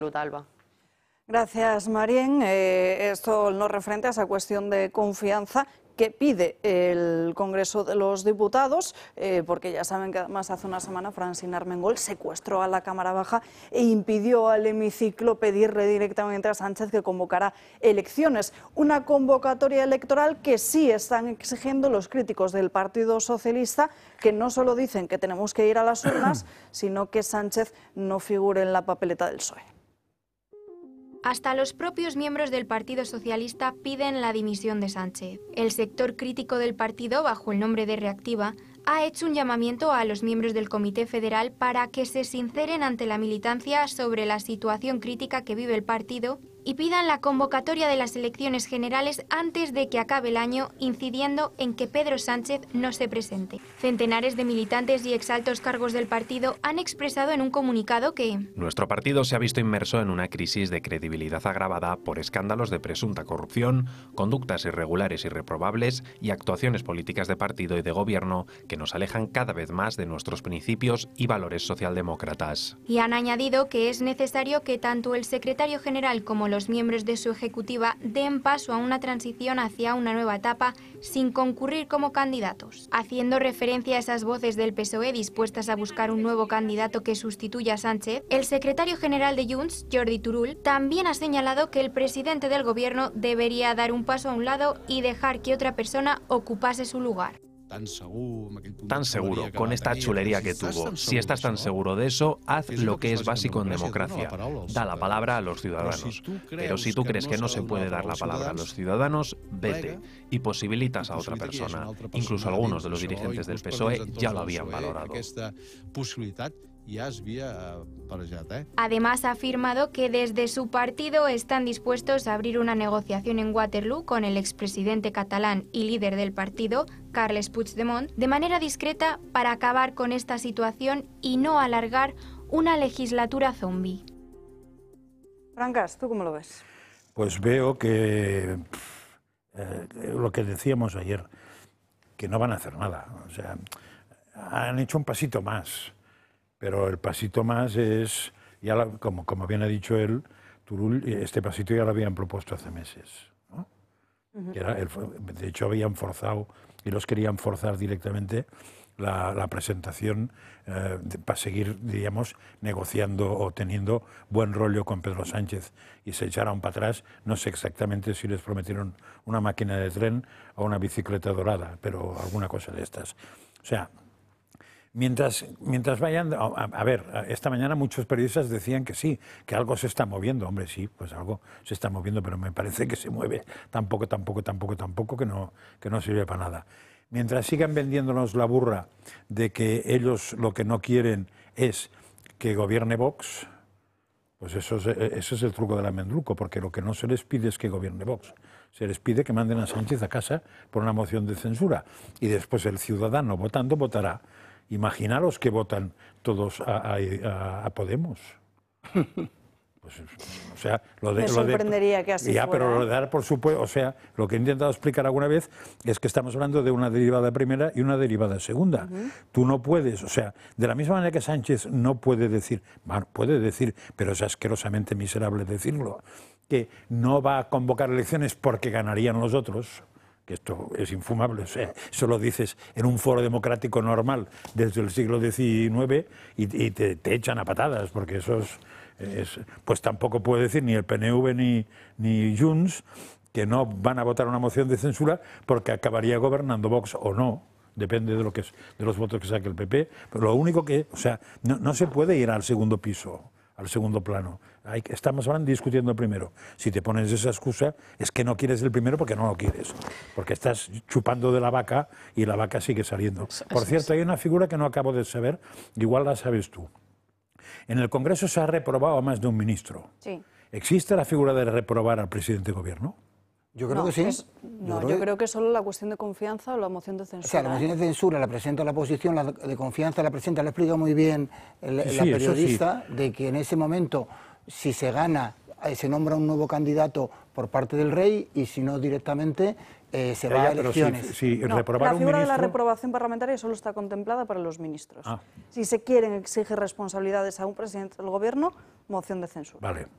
Alba. Gracias, Marien. Esto no referente a esa cuestión de confianza que pide el Congreso de los Diputados, porque ya saben que además hace una semana Francina Armengol secuestró a la Cámara Baja e impidió al hemiciclo pedirle directamente a Sánchez que convocara elecciones. Una convocatoria electoral que sí están exigiendo los críticos del Partido Socialista, que no solo dicen que tenemos que ir a las urnas, sino que Sánchez no figure en la papeleta del PSOE. Hasta los propios miembros del Partido Socialista piden la dimisión de Sánchez. El sector crítico del partido, bajo el nombre de Reactiva, ha hecho un llamamiento a los miembros del Comité Federal para que se sinceren ante la militancia sobre la situación crítica que vive el partido y pidan la convocatoria de las elecciones generales antes de que acabe el año, incidiendo en que Pedro Sánchez no se presente. Centenares de militantes y exaltos cargos del partido han expresado en un comunicado que nuestro partido se ha visto inmerso en una crisis de credibilidad agravada por escándalos de presunta corrupción, conductas irregulares y reprobables y actuaciones políticas de partido y de gobierno que nos alejan cada vez más de nuestros principios y valores socialdemócratas. Y han añadido que es necesario que tanto el secretario general como los miembros de su ejecutiva den paso a una transición hacia una nueva etapa sin concurrir como candidatos. Haciendo referencia a esas voces del PSOE dispuestas a buscar un nuevo candidato que sustituya a Sánchez, el secretario general de Junts, Jordi Turull, también ha señalado que el presidente del gobierno debería dar un paso a un lado y dejar que otra persona ocupase su lugar. Tan seguro, con esta chulería que tuvo. Si estás tan seguro de eso, haz lo que es básico en democracia. Da la palabra a los ciudadanos. Pero si tú crees que no se puede dar la palabra a los ciudadanos, vete y posibilitas a otra persona. Incluso algunos de los dirigentes del PSOE ya lo habían valorado. Además, ha afirmado que desde su partido están dispuestos a abrir una negociación en Waterloo con el expresidente catalán y líder del partido, Carles Puigdemont, de manera discreta para acabar con esta situación y no alargar una legislatura zombie. Brancas, ¿tú cómo lo ves? Pues veo que lo que decíamos ayer, que no van a hacer nada. O sea, han hecho un pasito más. Pero el pasito más es, ya como bien ha dicho él, Turull, este pasito ya lo habían propuesto hace meses, ¿no? De hecho, habían forzado, y los querían forzar directamente, la presentación para seguir, diríamos, negociando o teniendo buen rollo con Pedro Sánchez. Y se echaron para atrás, no sé exactamente si les prometieron una máquina de tren o una bicicleta dorada, pero alguna cosa de estas. O sea, mientras vayan... A ver, esta mañana muchos periodistas decían que sí, que algo se está moviendo. Hombre, sí, pues algo se está moviendo, pero me parece que se mueve tampoco, que no sirve para nada. Mientras sigan vendiéndonos la burra de que ellos lo que no quieren es que gobierne Vox, pues eso es el truco del almendruco, porque lo que no se les pide es que gobierne Vox. Se les pide que manden a Sánchez a casa por una moción de censura. Y después el ciudadano votando votará. Imaginaros que votan todos a Podemos. Pues, o sea, me sorprendería que así ya, fuera. Pero lo de dar por supuesto, o sea, lo que he intentado explicar alguna vez es que estamos hablando de una derivada primera y una derivada segunda. Tú no puedes, o sea, de la misma manera que Sánchez no puede decir, bueno, puede decir, pero es asquerosamente miserable decirlo, que no va a convocar elecciones porque ganarían los otros. Que esto es infumable, o sea, eso lo dices en un foro democrático normal desde el siglo XIX y te echan a patadas, porque eso pues tampoco puede decir ni el PNV ni Junts que no van a votar una moción de censura porque acabaría gobernando Vox o no, depende de de los votos que saque el PP, pero lo único que, o sea, no se puede ir al segundo piso, al segundo plano. Estamos hablando discutiendo el primero. Si te pones esa excusa, es que no quieres el primero porque no lo quieres. Porque estás chupando de la vaca y la vaca sigue saliendo. Por cierto, hay una figura que no acabo de saber, igual la sabes tú. En el Congreso se ha reprobado a más de un ministro. Sí. ¿Existe la figura de reprobar al presidente de gobierno? Yo creo que sí. Yo creo que es solo la cuestión de confianza o la moción de censura. O sea, la moción de censura la presenta la oposición, la de confianza la presenta, lo explica muy bien la periodista, de que en ese momento, si se gana, se nombra un nuevo candidato por parte del rey y si no directamente se va a elecciones. La figura de la reprobación parlamentaria solo está contemplada para los ministros. Si se quieren exigir responsabilidades a un presidente del gobierno, moción de censura. Vale.